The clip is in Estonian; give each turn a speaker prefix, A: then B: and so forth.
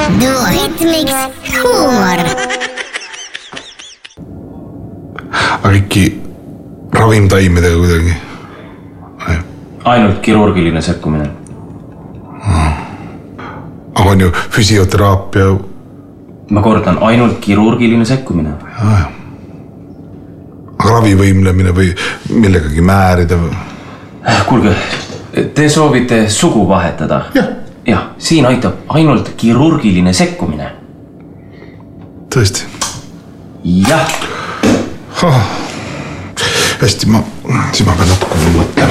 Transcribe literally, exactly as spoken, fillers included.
A: Duoritmiks huumor.
B: Aga ikki ravimtaimedega kuidagi?
C: Ainult kirurgiline sekkumine.
B: Aga on ju füsioteraapia.
C: Ma kordan, ainult kirurgiline sekkumine.
B: Aga ravivõimlemine või millegagi määrida?
C: Kuulge, te soovite sugu vahetada?
B: Jah.
C: Jah, siin aitab ainult kirurgiline sekkumine.
B: Tõesti?
C: Jah.
B: Hästi, ma, siis ma pean natuke mõtlema.